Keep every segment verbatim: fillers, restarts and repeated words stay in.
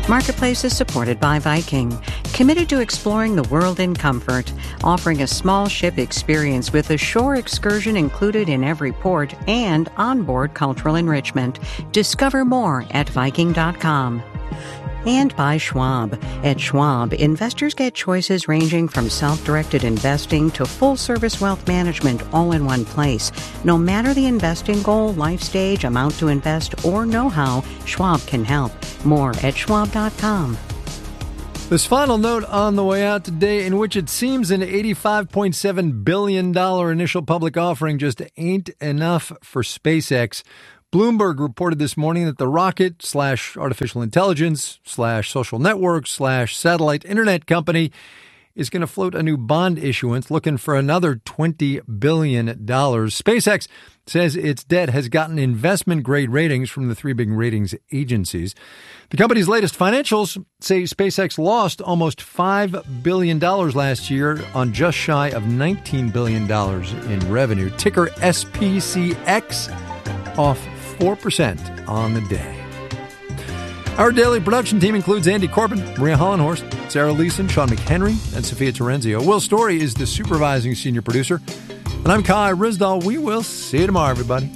Marketplace is supported by Viking, committed to exploring the world in comfort, offering a small ship experience with a shore excursion included in every port and onboard cultural enrichment. Discover more at Viking dot com. And by Schwab. At Schwab, investors get choices ranging from self-directed investing to full-service wealth management all in one place. No matter the investing goal, life stage, amount to invest, or know-how, Schwab can help. More at Schwab dot com. This final note on the way out today, in which it seems an eighty-five point seven billion dollars initial public offering just ain't enough for SpaceX. Bloomberg reported this morning that the rocket slash artificial intelligence slash social network slash satellite internet company is going to float a new bond issuance looking for another twenty billion dollars. SpaceX says its debt has gotten investment-grade ratings from the three big ratings agencies. The company's latest financials say SpaceX lost almost five billion dollars last year on just shy of nineteen billion dollars in revenue. Ticker S P C X off four percent on the day. Our daily production team includes Andy Corbin, Maria Hollenhorst, Sarah Leeson, Sean McHenry, and Sophia Terenzio. Will Story is the supervising senior producer. And I'm Kai Rizdal. We will see you tomorrow, everybody.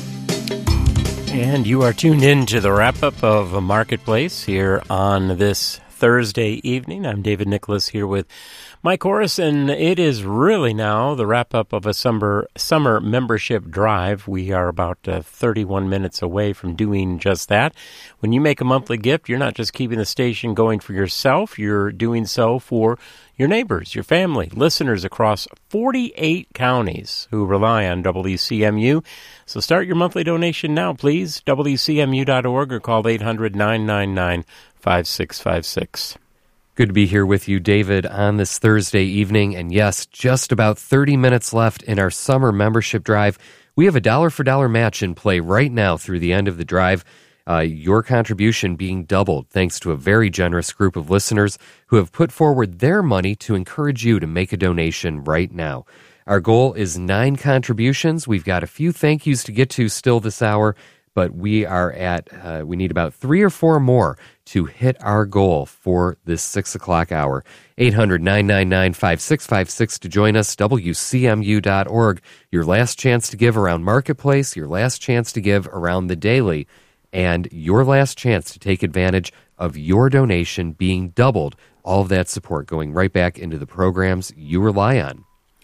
And you are tuned in to the wrap-up of Marketplace here on this Thursday evening. I'm David Nicholas here with Mike Horace, and it is really now the wrap-up of a summer summer membership drive. We are about uh, thirty-one minutes away from doing just that. When you make a monthly gift, you're not just keeping the station going for yourself, you're doing so for your neighbors, your family, listeners across forty-eight counties who rely on W C M U. So start your monthly donation now, please. W C M U dot org or call eight hundred, nine nine nine, five six five six. Good to be here with you, David, on this Thursday evening. And yes, just about thirty minutes left in our summer membership drive. We have a dollar-for-dollar match in play right now through the end of the drive. Uh, your contribution being doubled thanks to a very generous group of listeners who have put forward their money to encourage you to make a donation right now. Our goal is nine contributions. We've got a few thank yous to get to still this hour, but we are at, uh, we need about three or four more to hit our goal for this six o'clock hour. eight hundred, nine nine nine, five six five six to join us, W C M U dot org. Your last chance to give around Marketplace, your last chance to give around the Daily, and your last chance to take advantage of your donation being doubled. All of that support going right back into the programs you rely on.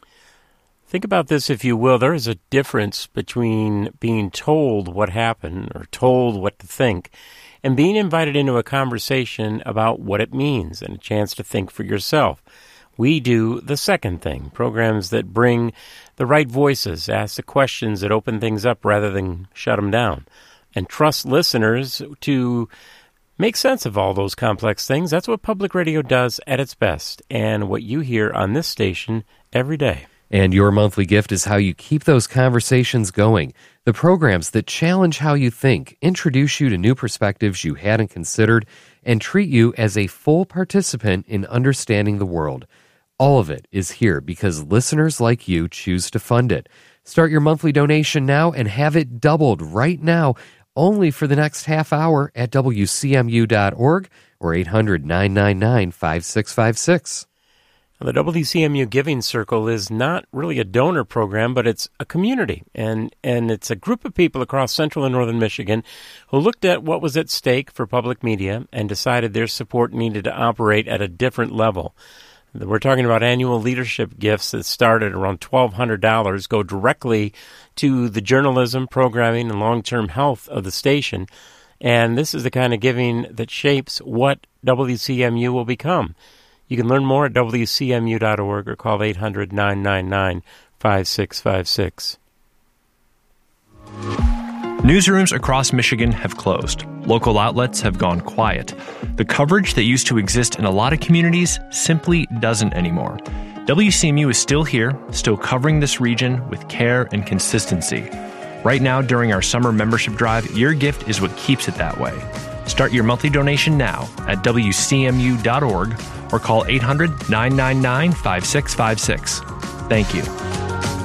Think about this, if you will. There is a difference between being told what happened or told what to think and being invited into a conversation about what it means and a chance to think for yourself. We do the second thing, programs that bring the right voices, ask the questions that open things up rather than shut them down, and trust listeners to make sense of all those complex things. That's what public radio does at its best, and what you hear on this station every day. And your monthly gift is how you keep those conversations going. The programs that challenge how you think, introduce you to new perspectives you hadn't considered, and treat you as a full participant in understanding the world. All of it is here because listeners like you choose to fund it. Start your monthly donation now and have it doubled right now, only for the next half hour at W C M U dot org or eight hundred, nine nine nine, five six five six. The W C M U Giving Circle is not really a donor program, but it's a community, and, and it's a group of people across central and northern Michigan who looked at what was at stake for public media and decided their support needed to operate at a different level. We're talking about annual leadership gifts that start at around twelve hundred dollars, go directly to the journalism, programming, and long-term health of the station, and this is the kind of giving that shapes what W C M U will become. You can learn more at W C M U dot org or call eight hundred, nine nine nine, five six five six. Newsrooms across Michigan have closed. Local outlets have gone quiet. The coverage that used to exist in a lot of communities simply doesn't anymore. W C M U is still here, still covering this region with care and consistency. Right now, during our summer membership drive, your gift is what keeps it that way. Start your monthly donation now at W C M U dot org or call eight hundred, nine nine nine, five six five six. Thank you.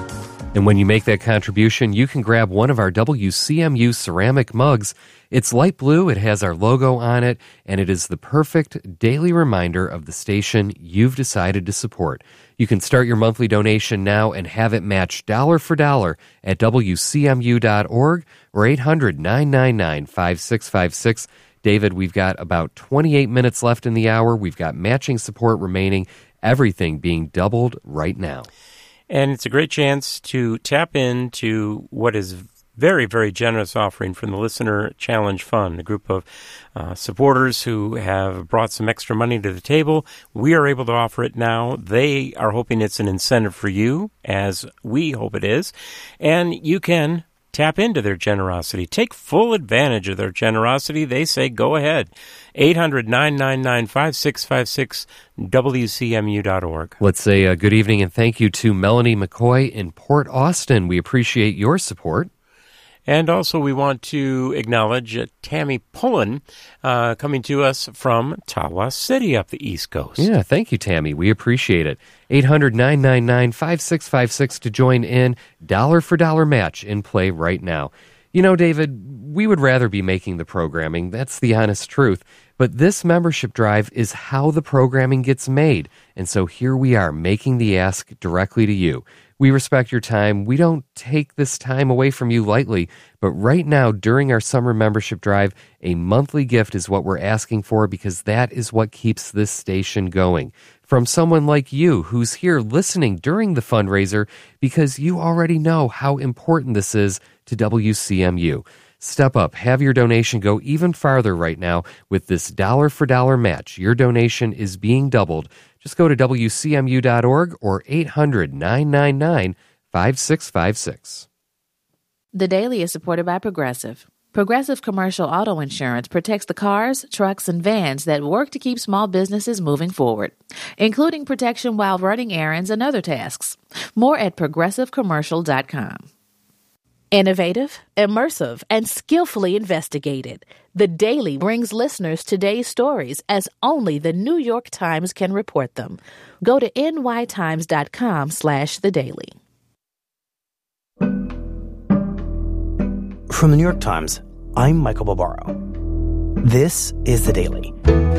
And when you make that contribution, you can grab one of our W C M U ceramic mugs. It's light blue, it has our logo on it, and it is the perfect daily reminder of the station you've decided to support. You can start your monthly donation now and have it matched dollar for dollar at W C M U dot org or eight hundred, nine nine nine, five six five six. David, we've got about twenty-eight minutes left in the hour. We've got matching support remaining, everything being doubled right now. And it's a great chance to tap into what is very, very generous offering from the Listener Challenge Fund, a group of uh, supporters who have brought some extra money to the table. We are able to offer it now. They are hoping it's an incentive for you, as we hope it is. And you can tap into their generosity. Take full advantage of their generosity. They say, go ahead. eight hundred, nine nine nine, five six five six, W C M U dot org. Let's say uh, good evening and thank you to Melanie McCoy in Port Austin. We appreciate your support. And also we want to acknowledge uh, Tammy Pullen uh, coming to us from Tawas City up the East Coast. Yeah, thank you, Tammy. We appreciate it. eight hundred, nine nine nine, five six five six to join in. Dollar for dollar match in play right now. You know, David, we would rather be making the programming. That's the honest truth. But this membership drive is how the programming gets made. And so here we are making the ask directly to you. We respect your time. We don't take this time away from you lightly. But right now, during our summer membership drive, a monthly gift is what we're asking for because that is what keeps this station going. From someone like you who's here listening during the fundraiser because you already know how important this is to W C M U. Step up. Have your donation go even farther right now with this dollar for dollar match. Your donation is being doubled. Just go to W C M U dot org or eight hundred, nine nine nine, five six five six. The Daily is supported by Progressive. Progressive Commercial Auto Insurance protects the cars, trucks, and vans that work to keep small businesses moving forward, including protection while running errands and other tasks. More at progressive commercial dot com. Innovative, immersive, and skillfully investigated, The Daily brings listeners today's stories as only the New York Times can report them. Go to N Y times dot com slash The Daily. From the New York Times, I'm Michael Barbaro. This is The Daily.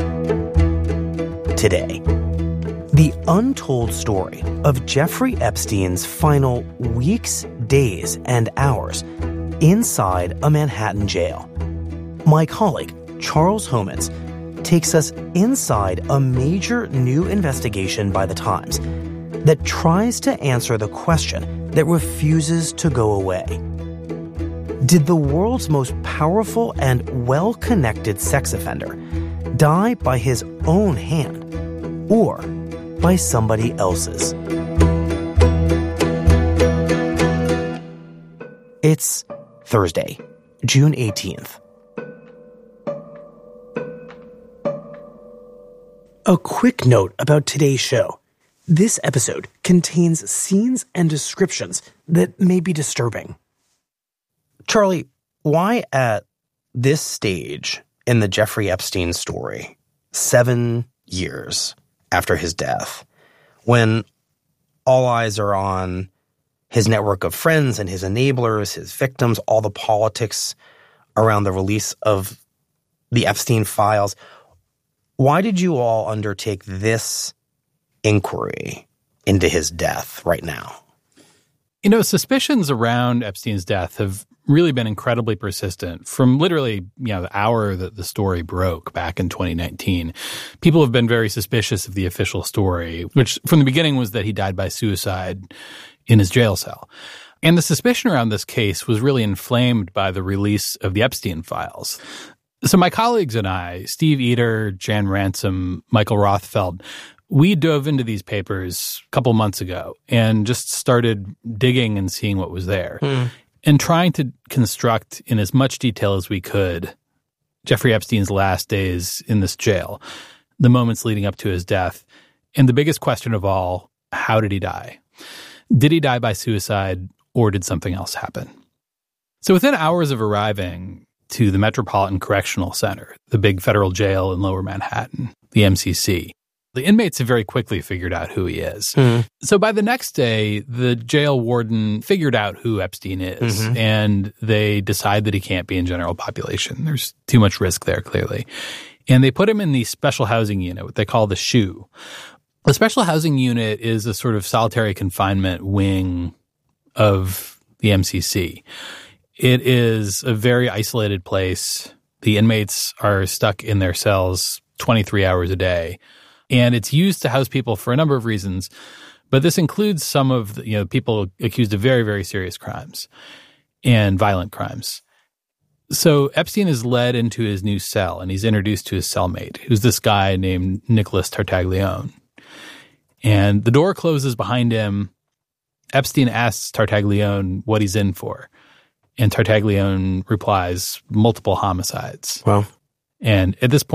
Today, the untold story of Jeffrey Epstein's final weeks, days, and hours inside a Manhattan jail. My colleague, Charles Homans, takes us inside a major new investigation by the Times that tries to answer the question that refuses to go away. Did the world's most powerful and well-connected sex offender die by his own hand or by somebody else's? It's Thursday, June eighteenth. A quick note about today's show. This episode contains scenes and descriptions that may be disturbing. Charlie, why at this stage in the Jeffrey Epstein story, seven years after his death, when all eyes are on his network of friends and his enablers, his victims, all the politics around the release of the Epstein files, why did you all undertake this inquiry into his death right now? You know, suspicions around Epstein's death have really been incredibly persistent from literally, you know, the hour that the story broke back in twenty nineteen. People have been very suspicious of the official story, which from the beginning was that he died by suicide in his jail cell. And the suspicion around this case was really inflamed by the release of the Epstein files. So my colleagues and I, Steve Eder, Jan Ransom, Michael Rothfeld, we dove into these papers a couple months ago and just started digging and seeing what was there mm. and trying to construct in as much detail as we could Jeffrey Epstein's last days in this jail, the moments leading up to his death, and the biggest question of all, how did he die? Did he die by suicide or did something else happen? So within hours of arriving to the Metropolitan Correctional Center, the big federal jail in Lower Manhattan, the M C C, The inmates have very quickly figured out who he is. Mm-hmm. So by the next day, the jail warden figured out who Epstein is, mm-hmm. and they decide that he can't be in general population. There's too much risk there, clearly. And they put him in the special housing unit, what they call the S H U. The special housing unit is a sort of solitary confinement wing of the M C C. It is a very isolated place. The inmates are stuck in their cells twenty-three hours a day. And it's used to house people for a number of reasons, but this includes some of the, you know, people accused of very, very serious crimes and violent crimes. So Epstein is led into his new cell, and he's introduced to his cellmate, who's this guy named Nicholas Tartaglione. And the door closes behind him. Epstein asks Tartaglione what he's in for, and Tartaglione replies, multiple homicides. Wow. And at this point,